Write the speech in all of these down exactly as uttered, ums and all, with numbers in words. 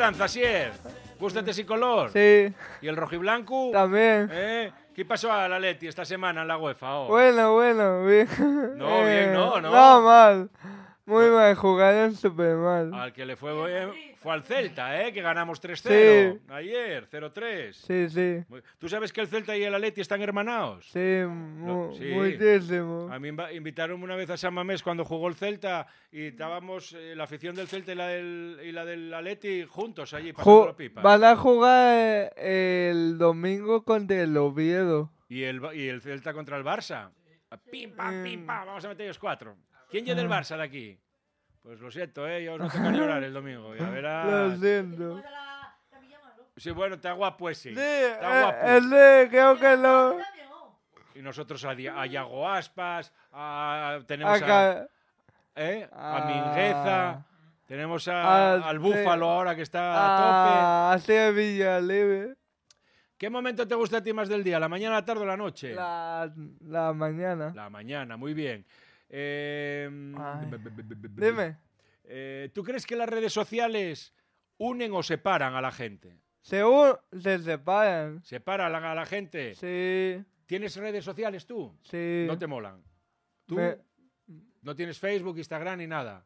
esperanza, Asier. Gústate ese color? Sí. ¿Y el rojiblanco? También. ¿Eh? ¿Qué pasó a la Leti esta semana en la UEFA? Oh? Bueno, bueno, bien. No, bien, no, no. No, mal. Muy mal, jugaron súper mal. Al que le fue bien fue al Celta, ¿eh? Que ganamos tres cero. Sí. Ayer, cero tres. Sí, sí. ¿Tú sabes que el Celta y el Atleti están hermanados? Sí, mu sí. muchísimo. A mí me invitaron una vez a San Mamés cuando jugó el Celta y estábamos eh, la afición del Celta y la del, y la del Atleti juntos allí pasando la pipa. Van a jugar el domingo contra el Oviedo. ¿Y el, y el Celta contra el Barça? Pim, pam, pim, pam. Vamos a meter ellos cuatro. ¿Quién llega del Barça de aquí? Pues lo siento, ¿eh? Yo os no toca llorar el domingo. Ya verás. Lo siento. Sí, bueno, está guapo ese. Sí, está guapo. Eh, eh, creo que no. Y nosotros a, a Iago Aspas, a, tenemos Acá. a, ¿eh? a Ah. Mingueza, tenemos a, Al al Búfalo ahora que está Ah, a a Sevilla Libre. tope. ¿Qué momento te gusta a ti más del día? ¿La mañana, la tarde o la noche? La, la mañana. La mañana, muy bien. Eh, Ay. Dime. eh, ¿Tú crees que las redes sociales unen o separan a la gente? Según se separan. ¿Separan a la gente? Sí. ¿Tienes redes sociales tú? Sí. ¿No te molan? ¿Tú? Me... ¿No tienes Facebook, Instagram ni nada?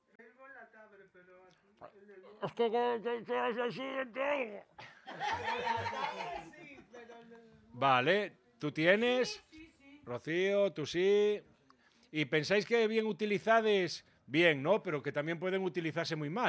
Es que, que, que, que así entiendo. Vale, tú tienes, Rocío, tú sí. ¿Y pensáis que bien utilizades? Bien, ¿no? Pero que también pueden utilizarse muy mal.